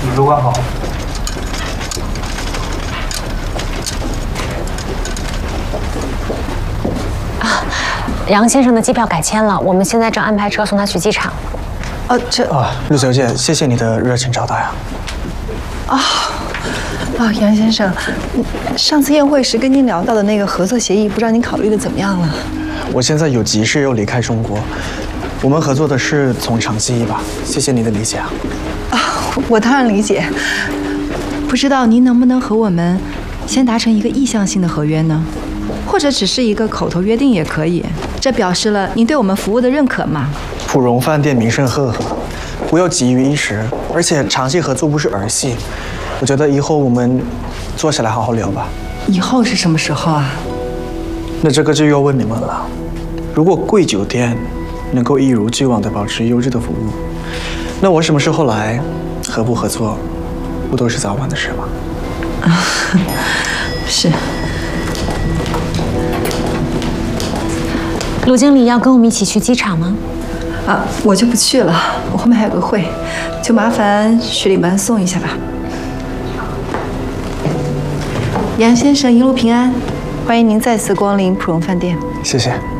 主管好。 杨先生的机票改签了，我们现在正安排车送他去机场。 陆小姐，谢谢你的热情招待啊。 杨先生，上次宴会时跟您聊到的那个合作协议，不知道您考虑的怎么样了？ 我现在有急事要离开中国，我们合作的是从长计议吧？谢谢你的理解啊。 我当然理解。不知道您能不能和我们先达成一个意向性的合约呢？或者只是一个口头约定也可以，这表示了您对我们服务的认可嘛。 普荣饭店名声赫赫，不要急于一时，而且长期合作不是儿戏。我觉得以后我们坐下来好好聊吧。 以后是什么时候啊？ 那这个就要问你们了。如果贵酒店能够一如既往地保持优质的服务，那我什么时候来，合不合作，不都是早晚的事吗？ 是。 陆经理要跟我们一起去机场吗？ 我就不去了，我后面还有个会，就麻烦徐领班送一下吧。杨先生一路平安，欢迎您再次光临普荣饭店。 谢谢。